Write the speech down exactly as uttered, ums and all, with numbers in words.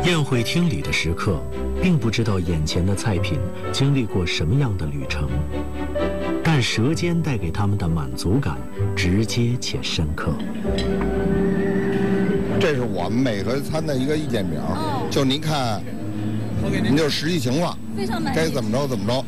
宴会厅里的食客并不知道眼前的菜品经历过什么样的旅程，但舌尖带给他们的满足感直接且深刻。 这是我们每个餐的一个意见表，就您看，您就实际情况， 非常满意， 该怎么着怎么着。